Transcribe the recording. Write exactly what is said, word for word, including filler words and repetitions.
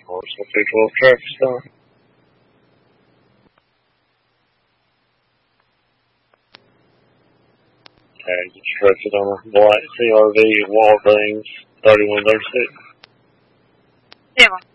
Marshall three twelve traffic stop. Tag instructed on a black C R V at Walgreens, thirty-one thirty-six. Yeah.